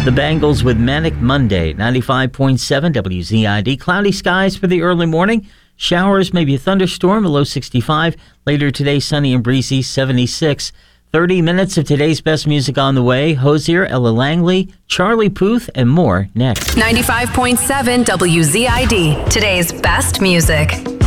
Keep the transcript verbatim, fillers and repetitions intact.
The Bangles with Manic Monday, ninety-five point seven W Z I D. Cloudy skies for the early morning. Showers, maybe a thunderstorm, a low sixty-five. Later today, sunny and breezy, seventy-six. thirty minutes of today's best music on the way. Hozier, Ella Langley, Charlie Puth, and more next. ninety-five point seven W Z I D. Today's best music.